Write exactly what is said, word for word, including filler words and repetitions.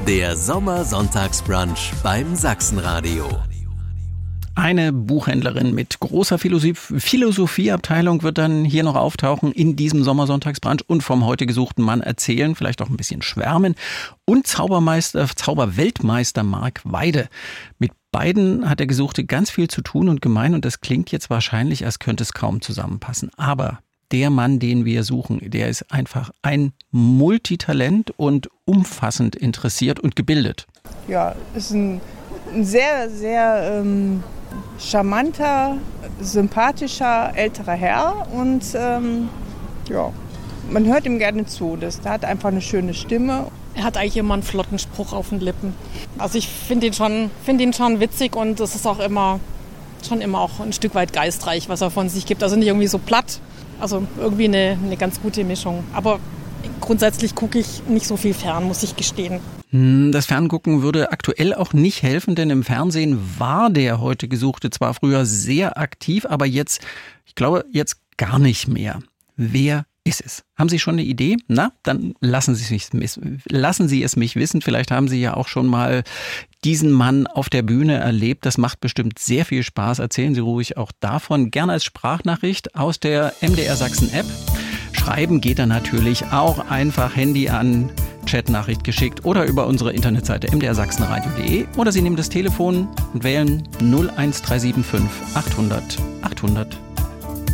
Der Sommersonntagsbrunch beim Sachsenradio. Eine Buchhändlerin mit großer Philosophieabteilung wird dann hier noch auftauchen in diesem Sommersonntagsbrunch und vom heute gesuchten Mann erzählen, vielleicht auch ein bisschen schwärmen. Und Zaubermeister, Zauberweltmeister Marc Weide. Mit beiden hat der Gesuchte ganz viel zu tun und gemein und das klingt jetzt wahrscheinlich, als könnte es kaum zusammenpassen. Aber der Mann, den wir suchen, der ist einfach ein Multitalent und umfassend interessiert und gebildet. Ja, ist ein, ein sehr, sehr ähm, charmanter, sympathischer älterer Herr und ähm, ja, man hört ihm gerne zu. Das, der hat einfach eine schöne Stimme. Er hat eigentlich immer einen flotten Spruch auf den Lippen. Also ich finde ihn schon, finde ihn schon witzig und es ist auch immer, schon immer auch ein Stück weit geistreich, was er von sich gibt. Also nicht irgendwie so platt. Also irgendwie eine, eine ganz gute Mischung. Aber grundsätzlich gucke ich nicht so viel fern, muss ich gestehen. Das Ferngucken würde aktuell auch nicht helfen, denn im Fernsehen war der heute Gesuchte zwar früher sehr aktiv, aber jetzt, ich glaube, jetzt gar nicht mehr. Wer ist es? Haben Sie schon eine Idee? Na, dann lassen Sie es mich, lassen Sie es mich wissen. Vielleicht haben Sie ja auch schon mal diesen Mann auf der Bühne erlebt. Das macht bestimmt sehr viel Spaß. Erzählen Sie ruhig auch davon. Gerne als Sprachnachricht aus der M D R Sachsen App. Schreiben geht dann natürlich auch. Einfach Handy an, Chatnachricht geschickt oder über unsere Internetseite m d r sachsenradio punkt d e oder Sie nehmen das Telefon und wählen null eins drei sieben fünf achthundert achthundert.